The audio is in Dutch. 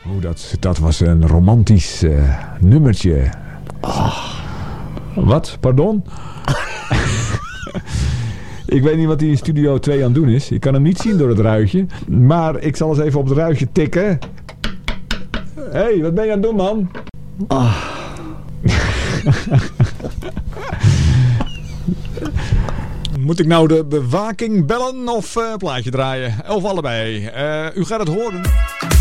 Dat was een romantisch nummertje. Wat? Pardon? Ik weet niet wat hij in Studio 2 aan het doen is. Ik kan hem niet zien door het ruitje. Maar ik zal eens even op het ruitje tikken. Hé, wat ben je aan het doen, man? Moet ik nou de bewaking bellen of plaatje draaien? Of allebei? U gaat het horen.